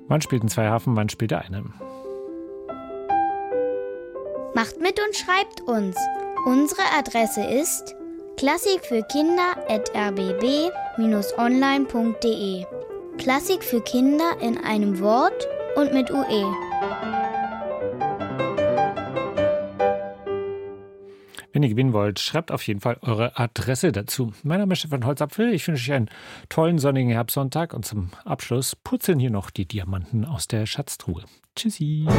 Wann spielt ein Zweihafen, wann spielt der eine? Macht mit und schreibt uns. Unsere Adresse ist klassikfürkinder@rbb-online.de. Klassik für Kinder in einem Wort und mit UE. Wenn ihr gewinnen wollt, schreibt auf jeden Fall eure Adresse dazu. Mein Name ist Stefan Holzapfel. Ich wünsche euch einen tollen sonnigen Herbstsonntag und zum Abschluss purzeln hier noch die Diamanten aus der Schatztruhe. Tschüssi.